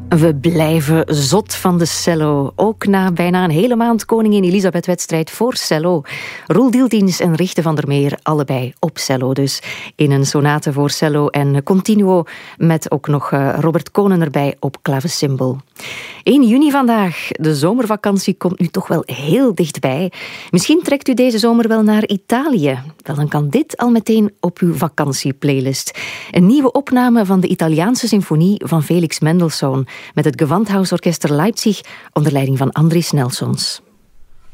We blijven zot van de cello. Ook na bijna een hele maand Koningin Elisabeth-wedstrijd voor cello. Roel Dieltjens en Richte van der Meer, allebei op cello dus. In een sonate voor cello en continuo met ook nog Robert Konen erbij op klavecimbal. 1 juni vandaag. De zomervakantie komt nu toch wel heel dichtbij. Misschien trekt u deze zomer wel naar Italië. Wel, dan kan dit al meteen op uw vakantieplaylist. Een nieuwe opname van de Italiaanse symfonie van Felix Mendelssohn met het Gewandhausorchester Leipzig onder leiding van Andris Nelsons.